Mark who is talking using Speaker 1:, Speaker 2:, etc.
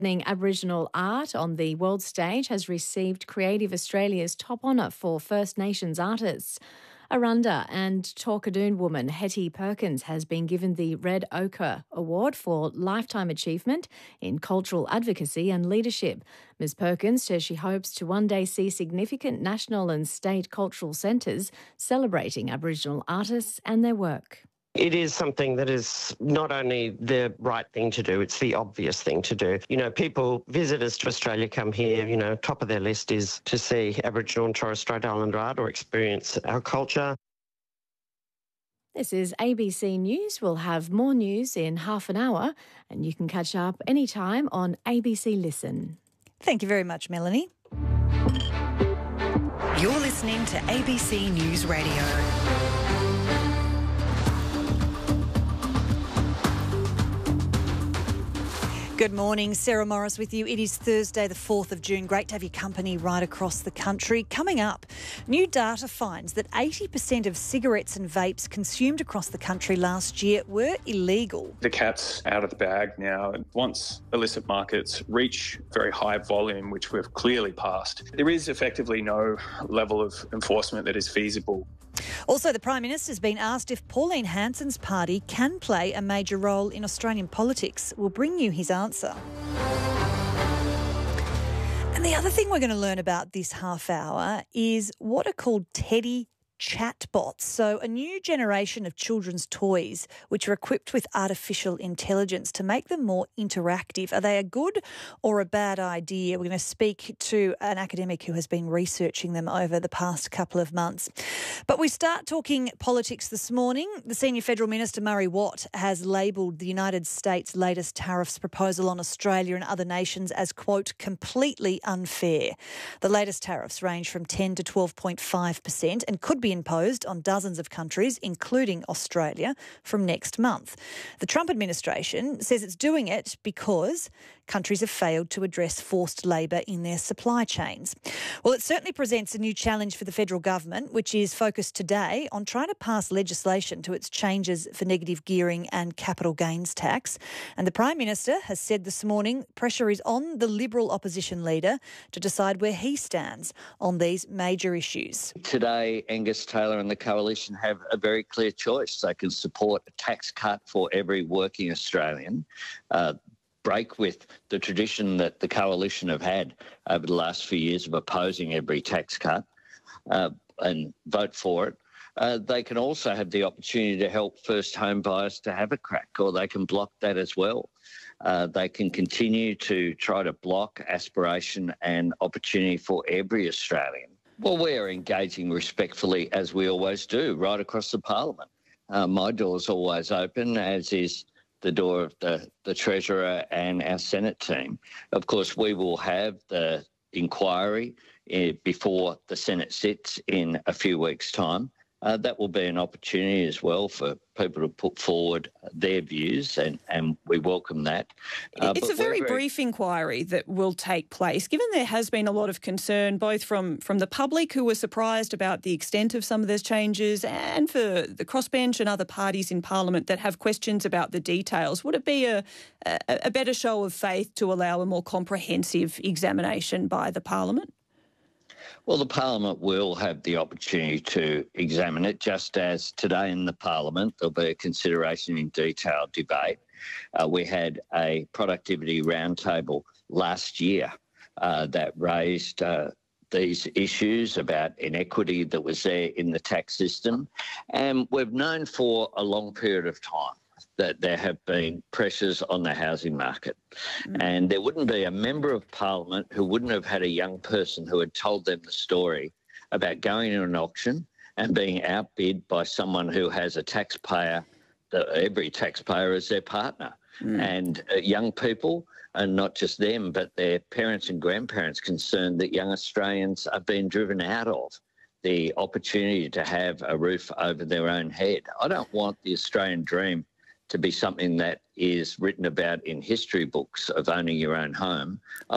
Speaker 1: Aboriginal art on the world stage has received Creative Australia's top honour for First Nations artists. Arunda and Torkadoon woman Hetty Perkins has been given the Red Ochre Award for Lifetime Achievement in Cultural Advocacy and Leadership. Ms Perkins says she hopes to one day see significant national and state cultural centres celebrating Aboriginal artists and their work.
Speaker 2: It is something that is not only the right thing to do, it's the obvious thing to do. You know, visitors to Australia come here, top of their list is to see Aboriginal and Torres Strait Islander art or experience our culture.
Speaker 1: This is ABC News. We'll have more news in half an hour and you can catch up anytime on ABC Listen.
Speaker 3: Thank you very much, Melanie.
Speaker 4: You're listening to ABC News Radio.
Speaker 3: Good morning, Sarah Morris with you. It is Thursday the 4th of June. Great to have your company right across the country. Coming up, new data finds that 80% of cigarettes and vapes consumed across the country last year were illegal.
Speaker 5: The cat's out of the bag now. Once illicit markets reach very high volume, which we've clearly passed, there is effectively no level of enforcement that is feasible.
Speaker 3: Also, the Prime Minister's been asked if Pauline Hanson's party can play a major role in Australian politics. We'll bring you his answer. And the other thing we're going to learn about this half hour is what are called Teddy chatbots. So a new generation of children's toys which are equipped with artificial intelligence to make them more interactive. Are they a good or a bad idea? We're going to speak to an academic who has been researching them over the past couple of months. But we start talking politics this morning. The Senior Federal Minister Murray Watt has labelled the United States' latest tariffs proposal on Australia and other nations as, quote, completely unfair. The latest tariffs range from 10 to 12.5% and could be imposed on dozens of countries, including Australia, from next month. The Trump administration says it's doing it because countries have failed to address forced labour in their supply chains. Well, it certainly presents a new challenge for the federal government, which is focused today on trying to pass legislation to its changes for negative gearing and capital gains tax. And the Prime Minister has said this morning pressure is on the Liberal opposition leader to decide where he stands on these major issues.
Speaker 6: Today, Angus Taylor and the Coalition have a very clear choice. They can support a tax cut for every working Australian, break with the tradition that the Coalition have had over the last few years of opposing every tax cut, and vote for it. They can also have the opportunity to help first home buyers to have a crack, or they can block that as well. They can continue to try to block aspiration and opportunity for every Australian. Well, we are engaging respectfully, as we always do, right across the Parliament. My door's always open, as is the door of the Treasurer and our Senate team. Of course, we will have the inquiry before the Senate sits in a few weeks' time. That will be an opportunity as well for people to put forward their views, and we welcome that.
Speaker 7: It's a very brief inquiry that will take place, given there has been a lot of concern both from the public who were surprised about the extent of some of those changes and for the crossbench and other parties in Parliament that have questions about the details. Would it be a better show of faith to allow a more comprehensive examination by the Parliament?
Speaker 6: Well, the Parliament will have the opportunity to examine it, just as today in the Parliament there'll be a consideration in detail debate. We had a productivity roundtable last year that raised these issues about inequity that was there in the tax system. And we've known for a long period of time that there have been pressures on the housing market. And there wouldn't be a member of Parliament who wouldn't have had a young person who had told them the story about going to an auction and being outbid by someone who has a taxpayer, every taxpayer as their partner. And young people, and not just them, but their parents and grandparents, concerned that young Australians are being driven out of the opportunity to have a roof over their own head. I don't want the Australian dream to be something that is written about in history books of owning your own home.